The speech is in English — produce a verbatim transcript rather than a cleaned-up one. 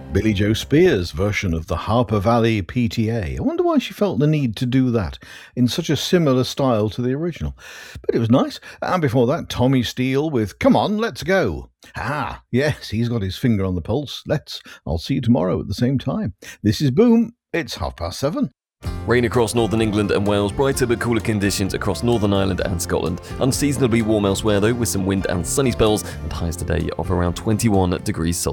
Billy Joe Spears' version of the Harper Valley P T A. I wonder why she felt the need to do that in such a similar style to the original. But it was nice. And before that, Tommy Steele with Come On, Let's Go. Ah, yes, he's got his finger on the pulse. Let's. I'll see you tomorrow at the same time. This is Boom. It's half past seven. Rain across northern England and Wales, brighter but cooler conditions across Northern Ireland and Scotland. Unseasonably warm elsewhere though, with some wind and sunny spells, and highs today of around twenty-one degrees Celsius.